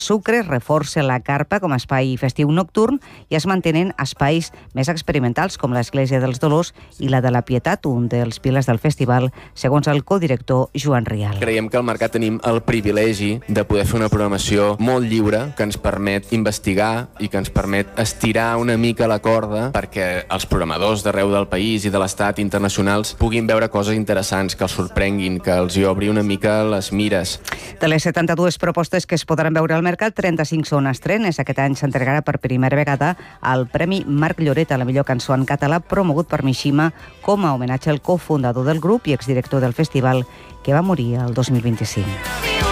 Sucre reforça la carpa com a espai festiu nocturn i es mantenen espais més experimentals com l'Església dels Dolors i la de la Pietat, un dels pilars del festival, segons el codirector Joan Rial. Creiem que al Mercat tenim el privilegi de poder fer una programació molt lliure que ens permet investigar i que ens permet estirar una mica la corda perquè els programadors d'arreu del país i de l'estat internacionals puguin veure coses interessants, que els sorprenguin, que els hi obri una mica les mires. De les 72 propostes que es podran veure al mercat, 35 són estrenes. Aquest any s'entregarà per primera vegada el Premi Marc Lloret a la millor cançó en català, promogut per Mishima com a homenatge al cofundador del grup i exdirector del festival, que va morir el 2025.